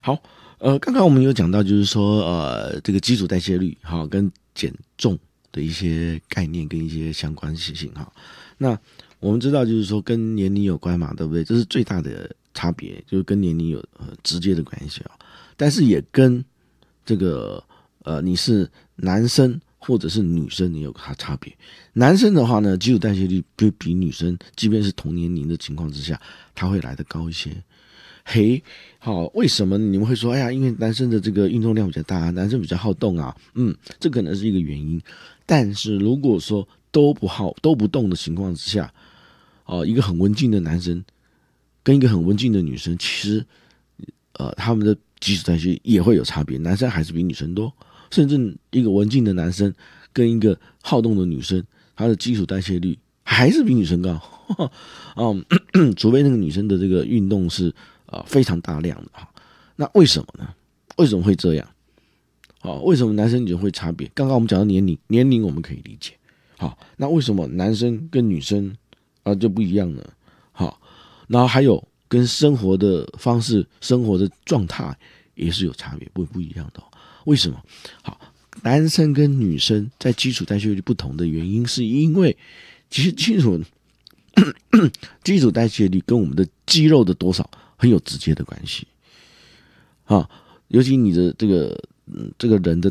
好，刚刚我们有讲到，就是说，这个基础代谢率，哈，跟减重的一些概念跟一些相关性，哈。那我们知道，就是说跟年龄有关嘛，对不对？这是最大的差别，就是跟年龄有直接的关系啊。但是也跟这个你是男生或者是女生，你有差别。男生的话呢，基础代谢率就比女生，即便是同年龄的情况之下，他会来得高一些。嘿，好，为什么你们会说，哎呀，因为男生的这个运动量比较大，男生比较好动啊？这可能是一个原因。但是如果说都不动的情况之下，一个很文静的男生跟一个很文静的女生，其实他们的基础代谢也会有差别，男生还是比女生多，甚至一个文静的男生跟一个好动的女生，他的基础代谢率还是比女生高。除非那个女生的这个运动是非常大量的哈。那为什么呢？为什么会这样？好，为什么男生女生会差别？刚刚我们讲到年龄我们可以理解。好，那为什么男生跟女生就不一样呢？好，然后还有跟生活的方式、生活的状态也是有差别，不一样的。为什么？好，男生跟女生在基础代谢率不同的原因，是因为其实基础代谢率跟我们的肌肉的多少很有直接的关系啊，尤其你的这个人的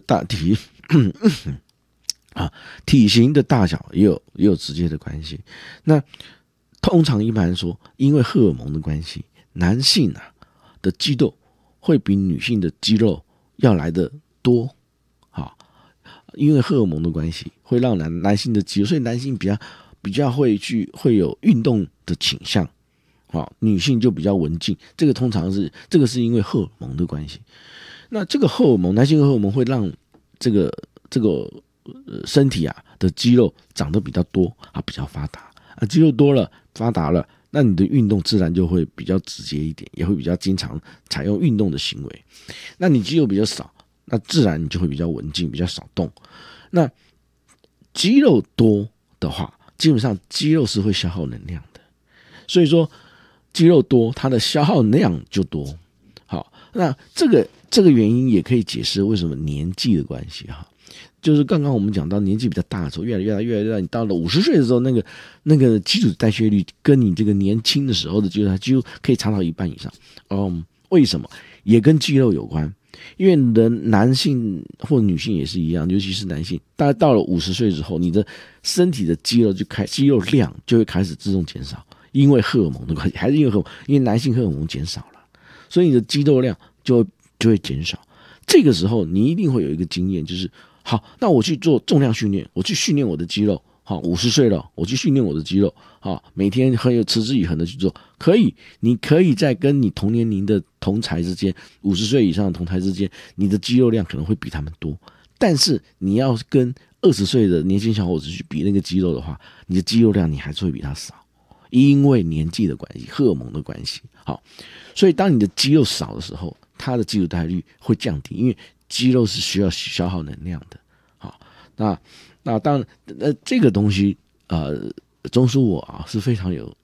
体型的大小也有直接的关系。那通常一般说，因为荷尔蒙的关系，男性的肌肉会比女性的肌肉要来的多。好，因为荷尔蒙的关系，会让男性的肌肉，所以男性比较会有运动的倾向。好，女性就比较文静，这个是因为荷尔蒙的关系。那这个男性荷尔蒙会让这个身体的肌肉长得比较多比较发达肌肉多了发达了，那你的运动自然就会比较直接一点，也会比较经常采用运动的行为。那你肌肉比较少，那自然你就会比较文静，比较少动。那肌肉多的话，基本上肌肉是会消耗能量的，所以说肌肉多，它的消耗量就多。好，那这个原因也可以解释为什么年纪的关系哈。就是刚刚我们讲到年纪比较大的时候，越来越大，你到了50岁的时候，那个基础代谢率跟你这个年轻的时候的基础代谢几乎可以差到一半以上。为什么？也跟肌肉有关。因为男性或女性也是一样，尤其是男性，大概到了50岁之后，你的身体的肌肉量就会开始自动减少，因为荷尔蒙的关系，还是因为男性荷尔蒙减少了，所以你的肌肉量就会减少。这个时候你一定会有一个经验，就是好，那我去做重量训练，我去训练我的肌肉。好，50岁了，我去训练我的肌肉。好，每天很有持之以恒的去做，可以。你可以在跟你同年龄的同才之间，50岁以上的同才之间，你的肌肉量可能会比他们多。但是你要跟20岁的年轻小伙子去比那个肌肉的话，你的肌肉量你还是会比他少，因为年纪的关系，荷尔蒙的关系。好，所以当你的肌肉少的时候，它的基础代谢率会降低，因为肌肉是需要消耗能量的。好，那当然，这个东西，钟叔我是非常有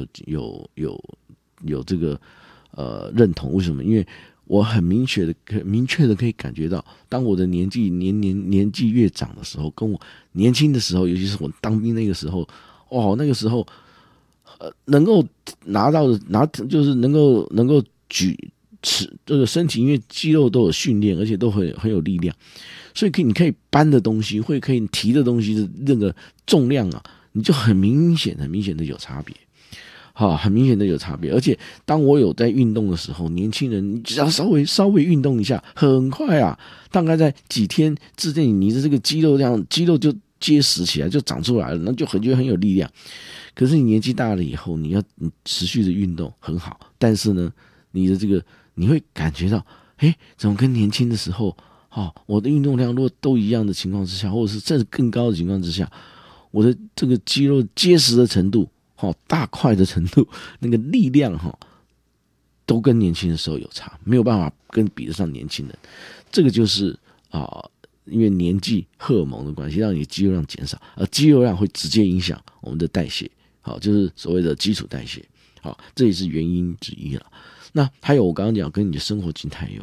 这个认同。为什么？因为我很明确的可以感觉到，当我的年纪越长的时候，跟我年轻的时候，尤其是我当兵那个时候，那个时候，能够就是能够持这个身体，因为肌肉都有训练，而且都很有力量。所以你可以搬的东西，可以提的东西的那个重量你就很明显的有差别，很明显的有差别。而且当我有在运动的时候，年轻人你只要稍微运动一下，很快大概在几天之内，你的这个肌肉就结实起来，就长出来了，那就觉得很有力量。可是你年纪大了以后，你持续的运动很好，但是呢，你的这个你会感觉到，怎么跟年轻的时候？我的运动量如果都一样的情况之下，或者是甚至更高的情况之下，我的这个肌肉结实的程度，大块的程度，那个力量都跟年轻的时候有差，没有办法比得上年轻人。这个就是因为年纪荷尔蒙的关系，让你的肌肉量减少，而肌肉量会直接影响我们的代谢，就是所谓的基础代谢。这也是原因之一了。那还有我刚刚讲跟你的生活形态也有